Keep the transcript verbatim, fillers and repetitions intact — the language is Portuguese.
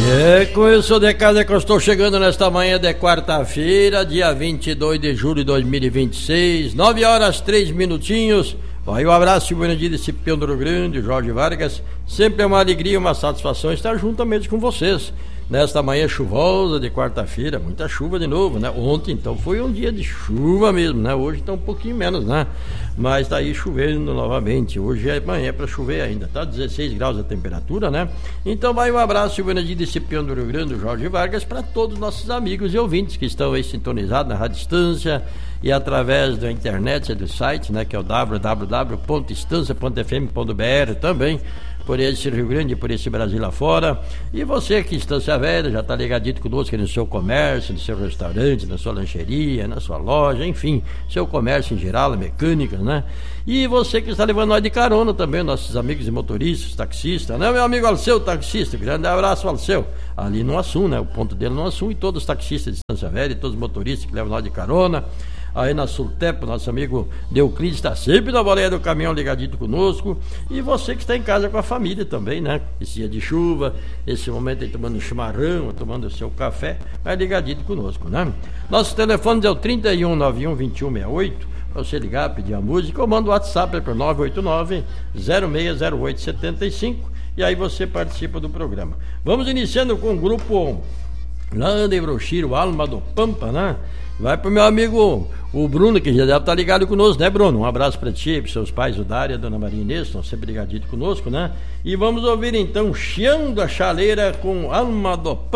É, com isso de casa que eu estou chegando nesta manhã de quarta-feira, dia vinte e dois de julho de dois mil e vinte e seis, nove horas três minutinhos. Vai um abraço, Silvio de Cipião do Rio Grande, Jorge Vargas. Sempre é uma alegria, uma satisfação estar juntamente com vocês nesta manhã chuvosa de quarta-feira. Muita chuva de novo, né? Ontem então foi um dia de chuva mesmo, né? Hoje está um pouquinho menos, né? Mas tá aí chovendo novamente. Hoje é manhã para chover ainda, tá? dezesseis graus a temperatura, né? Então vai um abraço, Silvio de Cipião do Rio Grande, Jorge Vargas, para todos os nossos amigos e ouvintes que estão aí sintonizados na Rádio Estância e através da internet, do site, né? Que é o w w w ponto estância ponto f m ponto b r também, por esse Rio Grande, por esse Brasil afora. E você que Estância Velha já está ligadito conosco no seu comércio, no seu restaurante, na sua lancheria, na sua loja, enfim, seu comércio em geral, mecânica, né? E você que está levando nós de carona também, nossos amigos e motoristas, taxistas, né? Meu amigo Alceu, taxista, grande abraço, Alceu, ali no Assum, né? O ponto dele no Assum, e todos os taxistas de Estância Velha, e todos os motoristas que levam nós de carona. Aí na Sultep, nosso amigo Deuclides está sempre na boleia do caminhão ligadito conosco. E você que está em casa com a família também, né? Esse dia de chuva, esse momento aí tomando chimarrão, tomando o seu café, vai ligadito conosco, né? Nosso telefone é o trinta e um, nove um, vinte e um, sessenta e oito. Para você ligar, pedir a música, ou manda o WhatsApp para nove oito nove, zero seis zero oito, sete cinco. E aí você participa do programa. Vamos iniciando com o grupo lá de Brochiro, Alma do Pampa, né? Vai pro meu amigo, o Bruno, que já deve estar ligado conosco, né, Bruno? Um abraço para ti, para seus pais, o Dário e a dona Maria Inês, estão sempre ligadinhos conosco, né? E vamos ouvir então Chiando a Chaleira com Alma do Pampa.